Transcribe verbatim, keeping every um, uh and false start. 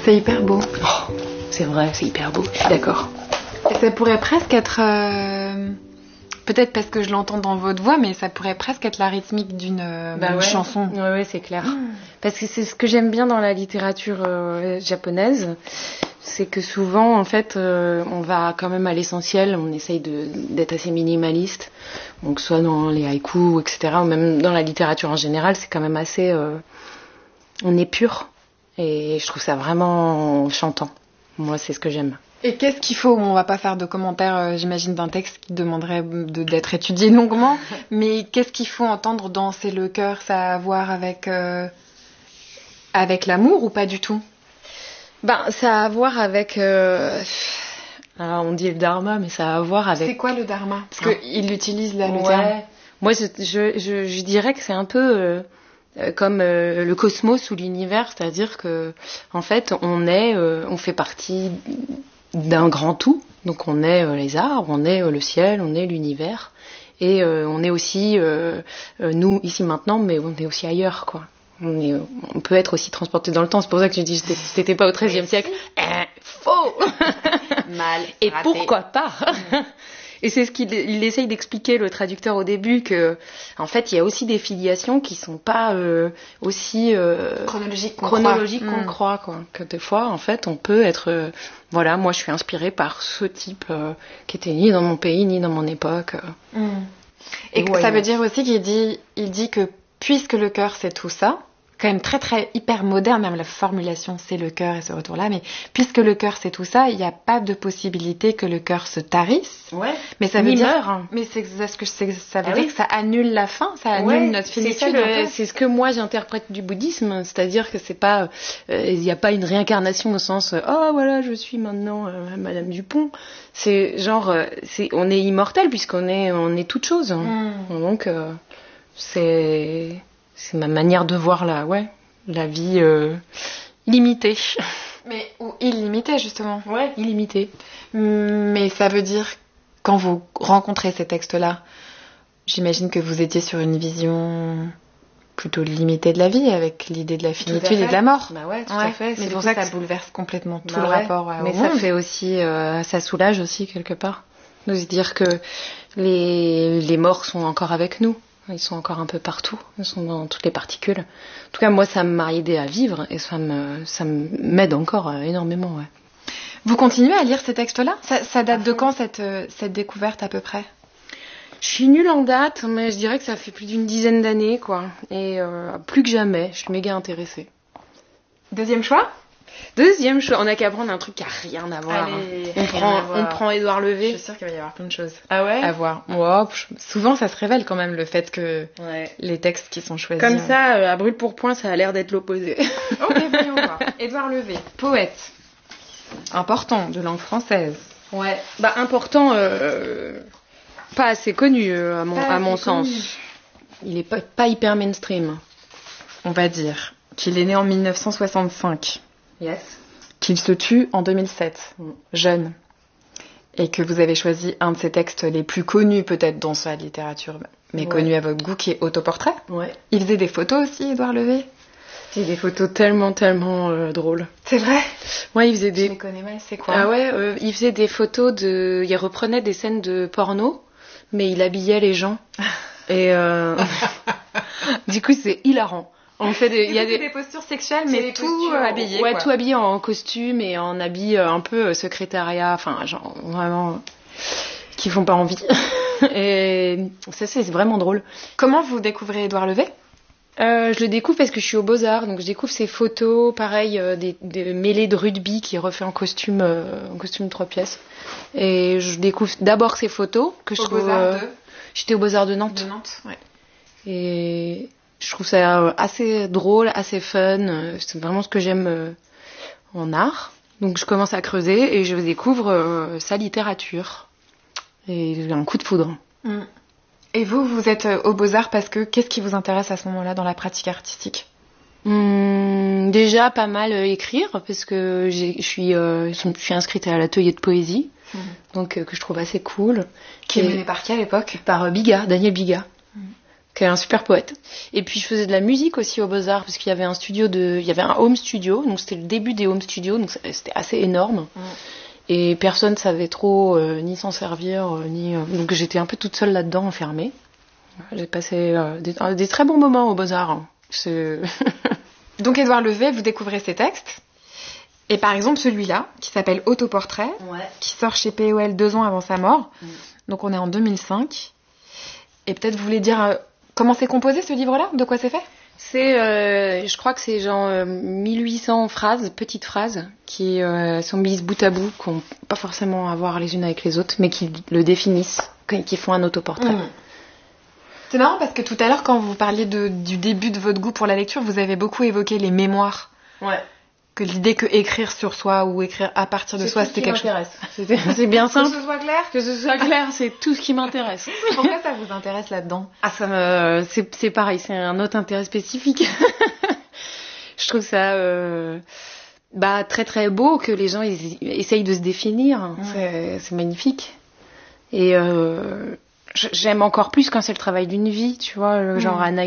C'est hyper beau. Oh, c'est vrai, c'est hyper beau, je suis d'accord. Et ça pourrait presque être... Euh... Peut-être parce que je l'entends dans votre voix, mais ça pourrait presque être la rythmique d'une euh, bah ouais. chanson. Oui, ouais, c'est clair. Mmh. Parce que c'est ce que j'aime bien dans la littérature euh, japonaise, c'est que souvent, en fait, euh, on va quand même à l'essentiel, on essaye de, d'être assez minimaliste, donc soit dans les haïkus, et cetera, ou même dans la littérature en général, c'est quand même assez... Euh, on est pur, et je trouve ça vraiment chantant. Moi, c'est ce que j'aime. Et qu'est-ce qu'il faut? On va pas faire de commentaires, euh, j'imagine, d'un texte qui demanderait de, d'être étudié longuement, mais qu'est-ce qu'il faut entendre dans C'est le cœur? Ça a à voir avec, euh, avec l'amour ou pas du tout? Ben, ça a à voir avec... Euh... Alors, on dit le dharma, mais ça a à voir avec... C'est quoi le dharma? Parce ah. qu'il utilise là le ouais. terme. Moi, je, je, je, je dirais que c'est un peu... Euh... comme euh, le cosmos ou l'univers, c'est-à-dire que en fait on est, euh, on fait partie d'un grand tout. Donc on est euh, les arbres, on est euh, le ciel, on est l'univers, et euh, on est aussi euh, euh, nous ici maintenant, mais on est aussi ailleurs, quoi. On, est, on peut être aussi transporté dans le temps. C'est pour ça que je dis c'était pas au treizième siècle. Eh, faux. Mal. Et raté. pourquoi pas? Et c'est ce qu'il il essaye d'expliquer, le traducteur, au début, que en fait il y a aussi des filiations qui sont pas euh, aussi euh, chronologiques qu'on chronologiques croit. qu'on mmh. croit, quoi. Que des fois en fait on peut être euh, voilà, moi je suis inspirée par ce type euh, qui était ni dans mon pays ni dans mon époque. Euh. Mmh. Et, Et que ça veut dire aussi qu'il dit il dit que puisque le cœur c'est tout ça, quand même très très hyper moderne, même la formulation c'est le cœur et ce retour là, mais puisque le cœur c'est tout ça, il n'y a pas de possibilité que le cœur se tarisse. Ouais. Mais ça veut Ni dire meurt. mais c'est ce que c'est, ça veut ah dire oui. que ça annule la fin, ça annule ouais, notre finitude. C'est, ça, le, c'est ce que moi j'interprète du bouddhisme, c'est-à-dire que c'est pas il euh, n'y a pas une réincarnation au sens oh voilà, je suis maintenant euh, Madame Dupont. C'est genre euh, c'est on est immortel puisqu'on est on est toute chose. Mm. Donc euh, c'est c'est ma manière de voir la ouais. La vie euh, illimitée. Mais ou illimitée, justement. Ouais, illimitée. Mais ça veut dire, quand vous rencontrez ces textes-là, j'imagine que vous étiez sur une vision plutôt limitée de la vie, avec l'idée de la finitude et de la mort. Bah ouais, tout ouais. à fait. Mais c'est pour ça que ça bouleverse complètement tout bah le ouais. rapport ouais, Mais au ça monde. fait aussi, euh, ça soulage aussi quelque part. De se dire que les, les morts sont encore avec nous. Ils sont encore un peu partout, ils sont dans toutes les particules. En tout cas, moi, ça m'a aidé à vivre et ça, me, ça m'aide encore énormément. Ouais. Vous continuez à lire ces textes-là? ça, ça date de quand, cette, cette découverte, à peu près? Je suis nulle en date, mais je dirais que ça fait plus d'une dizaine d'années, quoi. Et euh, plus que jamais, je suis méga intéressée. Deuxième choix? Deuxième choix, on n'a qu'à prendre un truc qui n'a rien à voir. Allez, on, prend, voir. on prend Édouard Levé. Je suis sûre qu'il va y avoir plein de choses ah ouais à voir. Wow, souvent, ça se révèle quand même, le fait que ouais. les textes qui sont choisis... Comme ça, euh, à brûle pour point, ça a l'air d'être l'opposé. Ok, voyons voir. Édouard Levé, poète. Important, de langue française. Ouais. Bah, important, euh, pas assez connu, euh, à mon, à mon sens. Connu. Il est pas, pas hyper mainstream. On va dire qu'il est né en dix-neuf cent soixante-cinq. Yes. Qu'il se tue en deux mille sept, mm. jeune, et que vous avez choisi un de ses textes les plus connus peut-être dans sa littérature, mais ouais. connu à votre goût, qui est Autoportrait. Ouais. Il faisait des photos aussi, Édouard Levé. Il faisait des photos tellement, tellement euh, drôles. C'est vrai? Ouais, il faisait des... Je les connais mal, c'est quoi? Ah ouais, euh, il faisait des photos de... Il reprenait des scènes de porno, mais il habillait les gens. Et euh... du coup, c'est hilarant. On fait des, il y a des... des postures sexuelles, mais tout postures, habillé. Ouais, quoi. tout habillé en costume et en habit un peu secrétariat, enfin, genre vraiment, qui font pas envie. Et ça, c'est vraiment drôle. Comment vous découvrez Édouard Levé? euh, Je le découvre parce que je suis aux Beaux-Arts, donc je découvre ses photos, pareil, euh, des, des mêlées de rugby qui est refait en costume, euh, en costume trois pièces. Et je découvre d'abord ses photos que je aux trouve. Beaux-Arts euh, de... J'étais aux Beaux-Arts de Nantes. De Nantes, ouais. Et je trouve ça assez drôle, assez fun. C'est vraiment ce que j'aime en art. Donc je commence à creuser et je découvre sa littérature. Et j'ai un coup de foudre. Mm. Et vous, vous êtes aux Beaux-Arts parce que qu'est-ce qui vous intéresse à ce moment-là dans la pratique artistique? Hum, déjà pas mal euh, écrire parce que j'ai, je suis, euh, je suis inscrite à l'atelier de poésie, mmh. donc euh, que je trouve assez cool. Qui est mené par qui à l'époque? Par euh, Biga, Daniel Biga. Mmh. qui est un super poète. Et puis je faisais de la musique aussi aux Beaux-Arts parce qu'il y avait un studio de, il y avait un home studio, donc c'était le début des home studios, donc c'était assez énorme. Mmh. Et personne savait trop euh, ni s'en servir, euh, ni euh... donc j'étais un peu toute seule là-dedans, enfermée. J'ai passé euh, des, des très bons moments aux Beaux-Arts. Hein. C'est... Donc Édouard Levet, vous découvrez ses textes. Et par exemple celui-là, qui s'appelle Autoportrait, ouais. qui sort chez P O L deux ans avant sa mort. Mmh. Donc on est en deux mille cinq. Et peut-être vous voulez dire euh, comment c'est composé ce livre-là ? De quoi c'est fait ? C'est, euh, je crois que c'est genre euh, mille huit cents phrases, petites phrases, qui euh, sont mises bout à bout, qui n'ont pas forcément à voir les unes avec les autres, mais qui le définissent, qui font un autoportrait. Mmh. C'est marrant parce que tout à l'heure, quand vous parliez de, du début de votre goût pour la lecture, vous avez beaucoup évoqué les mémoires. Ouais. Que l'idée que écrire sur soi ou écrire à partir de c'est soi, c'était quelque chose. C'était, c'est bien simple. Que ce soit clair. Que ce soit clair, c'est tout ce qui m'intéresse. Pourquoi ça vous intéresse là-dedans ? Ah, ça me, c'est, c'est pareil, c'est un autre intérêt spécifique. Je trouve ça, euh, bah, très très beau que les gens ils, ils essayent de se définir. Ouais. C'est, c'est magnifique. Et euh, j'aime encore plus quand c'est le travail d'une vie, tu vois, genre mmh. Anna